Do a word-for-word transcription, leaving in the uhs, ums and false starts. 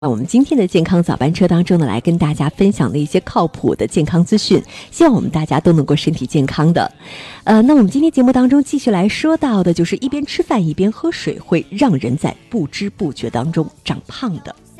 那我们今天的健康早班车当中呢，来跟大家分享的一些靠谱的健康资讯，希望我们大家都能够身体健康的。呃，那我们今天节目当中继续来说到的就是一边吃饭一边喝水会让人在不知不觉当中长胖的